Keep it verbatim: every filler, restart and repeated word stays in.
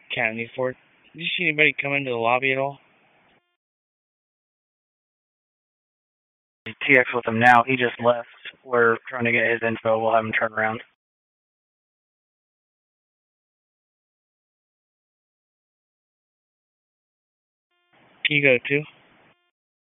County Ford. Did you see anybody come into the lobby at all? T X with him now. He just left. We're trying to get his info. We'll have him turn around. Can you go too?